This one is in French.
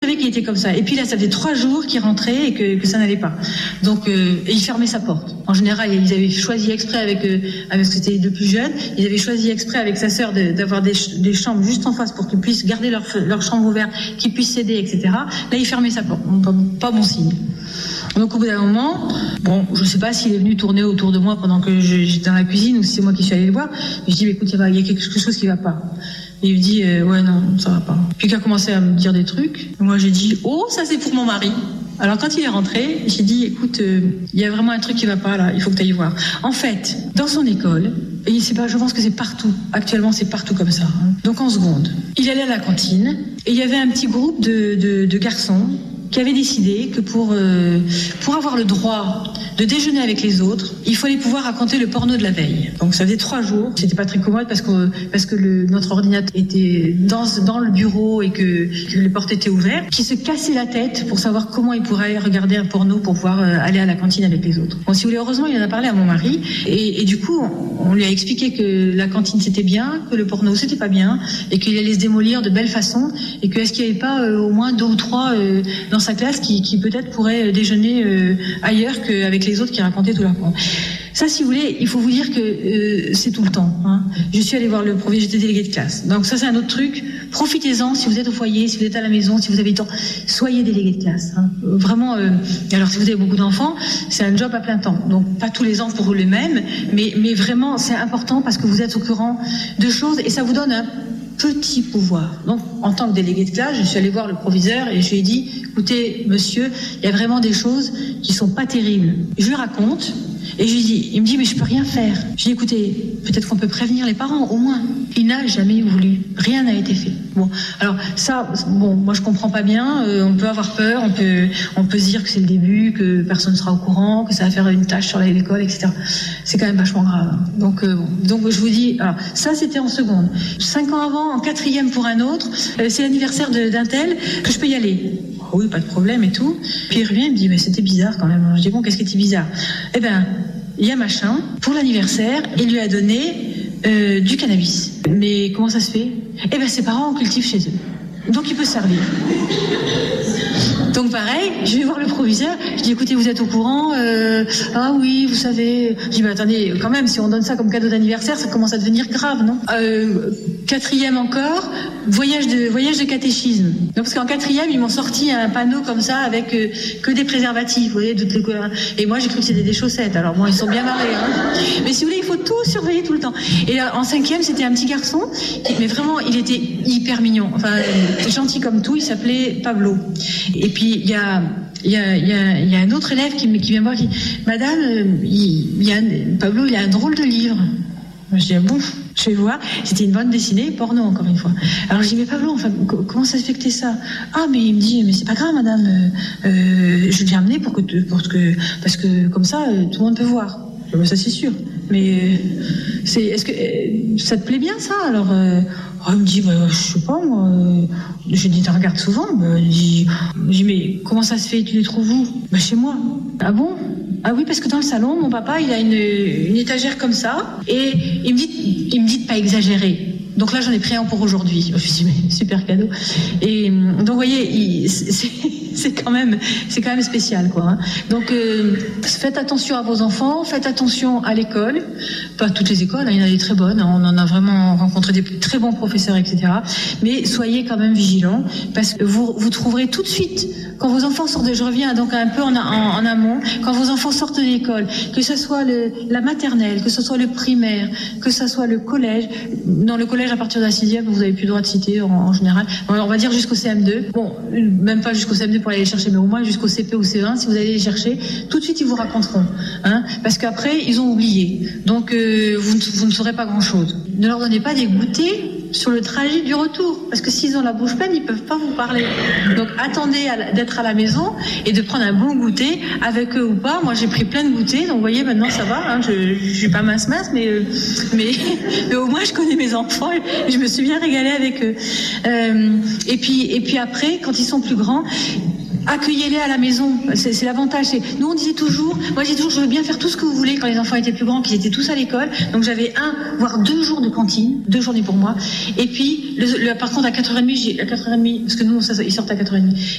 savait qu'il était comme ça. Et puis là, ça faisait 3 jours qu'il rentrait et que ça n'allait pas. Donc, et il fermait sa porte. En général, ils avaient choisi exprès avec c'était les 2 plus jeunes, ils avaient choisi exprès avec sa sœur d'avoir des chambres juste en face pour qu'ils puissent garder leur chambre ouverte, qu'ils puissent s'aider, etc. Là, il fermait sa porte. Pas bon signe. Donc au bout d'un moment, je sais pas s'il est venu tourner autour de moi pendant que j'étais dans la cuisine ou si c'est moi qui suis allée le voir. Je dis, écoute, il y a quelque chose qui va pas. Et il me dit, ouais, non, ça va pas. Puis il a commencé à me dire des trucs. Moi, j'ai dit, oh, ça c'est pour mon mari. Alors quand il est rentré, j'ai dit, écoute, il y a vraiment un truc qui va pas là, il faut que tu ailles voir. En fait, dans son école, et je pense que c'est partout, actuellement c'est partout comme ça. Donc en seconde, il allait à la cantine et il y avait un petit groupe de garçons qui avait décidé que pour avoir le droit de déjeuner avec les autres, il fallait pouvoir raconter le porno de la veille. Donc ça faisait 3 jours. C'était pas très commode parce que notre ordinateur était dans le bureau et que les portes étaient ouvertes, qui se cassaient la tête pour savoir comment il pourrait regarder un porno pour pouvoir aller à la cantine avec les autres. Bon, si vous voulez, heureusement, il en a parlé à mon mari et du coup, on lui a expliqué que la cantine c'était bien, que le porno c'était pas bien et qu'il allait se démolir de belle façon et que est-ce qu'il n'y avait pas au moins 2 ou 3 dans sa classe qui peut-être pourrait déjeuner ailleurs qu'avec les autres qui racontaient tout leur porno. Ça, si vous voulez, il faut vous dire que c'est tout le temps. Je suis allée voir le professeur, j'étais déléguée de classe. Donc ça, c'est un autre truc. Profitez-en si vous êtes au foyer, si vous êtes à la maison, si vous avez le temps. Soyez déléguée de classe. Vraiment. Alors, si vous avez beaucoup d'enfants, c'est un job à plein temps. Donc, pas tous les ans pour les mêmes, mais vraiment, c'est important parce que vous êtes au courant de choses et ça vous donne un petit pouvoir. Donc, en tant que délégué de classe, je suis allée voir le proviseur et je lui ai dit, écoutez, monsieur, il y a vraiment des choses qui sont pas terribles. Je lui raconte et je lui dis, il me dit, mais je peux rien faire. Je lui ai dit, écoutez, peut-être qu'on peut prévenir les parents, au moins. Il n'a jamais voulu. Rien n'a été fait. Bon, alors ça, moi je comprends pas bien. On peut avoir peur, on peut se dire que c'est le début, que personne ne sera au courant, que ça va faire une tâche sur l'école, etc. C'est quand même vachement grave. Donc je vous dis, alors ça c'était en seconde. 5 ans avant, en 4e pour un autre, c'est l'anniversaire d'un tel, que je peux y aller. Oui, pas de problème et tout. Puis il revient, il me dit, mais c'était bizarre quand même. Je dis, bon, qu'est-ce qui était bizarre? Eh ben, il y a machin, pour l'anniversaire, il lui a donné du cannabis. Mais comment ça se fait? Eh ben, ses parents en cultivent chez eux. Donc il peut servir. Donc pareil, je vais voir le proviseur, je dis écoutez, vous êtes au courant? Ah oui, vous savez. Je dis mais attendez, quand même, si on donne ça comme cadeau d'anniversaire, ça commence à devenir grave, non? 4e encore, voyage de catéchisme. Donc parce qu'en 4e, ils m'ont sorti un panneau comme ça avec que des préservatifs, vous voyez, toutes les couleurs. Et moi j'ai cru que c'était des chaussettes. Alors bon, ils sont bien marrés, Mais si vous voulez, il faut tout surveiller tout le temps. Et là, en 5e, c'était un petit garçon, mais vraiment, il était hyper mignon. Enfin, gentil comme tout. Il s'appelait Pablo. Et puis il y a un autre élève qui vient me voir qui dit madame, Pablo, il a un drôle de livre. Je dis ah bon, je vais voir. C'était une bande dessinée porno encore une fois. Alors je dis mais Pablo, enfin comment ça se fait que t'es ça? Ah mais il me dit mais c'est pas grave madame, je l'ai amené parce que comme ça tout le monde peut voir. Ça c'est sûr. Mais est-ce que ça te plaît bien ça? Alors il me dit je sais pas moi. Je dis tu regardes souvent? Je dis mais comment ça se fait? Tu les trouves où? Chez moi. Ah bon? Ah oui, parce que dans le salon, mon papa, il a une étagère comme ça, et il me dit de pas exagérer. Donc là, j'en ai pris un pour aujourd'hui. Je me suis dit, mais super cadeau. Et donc, vous voyez, c'est quand même spécial, quoi. Donc, faites attention à vos enfants, faites attention à l'école. Pas toutes les écoles, il y en a des très bonnes. On en a vraiment rencontré des très bons professeurs, etc. Mais soyez quand même vigilants, parce que vous trouverez tout de suite, quand vos enfants sortent, je reviens donc un peu en amont, quand vos enfants sortent de l'école, que ce soit la maternelle, que ce soit le primaire, que ce soit le collège. Dans le collège, à partir de la 6e, vous n'avez plus le droit de citer en général. On va dire jusqu'au CM2. Bon, même pas jusqu'au CM2 pour aller les chercher, mais au moins jusqu'au CP ou C1, si vous allez les chercher, tout de suite ils vous raconteront. Parce qu'après, ils ont oublié. Donc, vous ne saurez pas grand-chose. Ne leur donnez pas des goûters sur le trajet du retour. Parce que s'ils ont la bouche pleine, ils peuvent pas vous parler. Donc, attendez d'être à la maison et de prendre un bon goûter avec eux ou pas. Moi, j'ai pris plein de goûters. Donc, vous voyez, maintenant, ça va. Je suis pas mince, mais au moins, je connais mes enfants et je me suis bien régalée avec eux. Et puis après, quand ils sont plus grands, accueillez-les à la maison, c'est l'avantage. Nous on disait toujours, je veux bien faire tout ce que vous voulez quand les enfants étaient plus grands, qu'ils étaient tous à l'école. Donc j'avais 1 voire 2 jours de cantine, 2 journées pour moi. Et puis par contre à 4h30, parce que nous ils sortent à 4h30.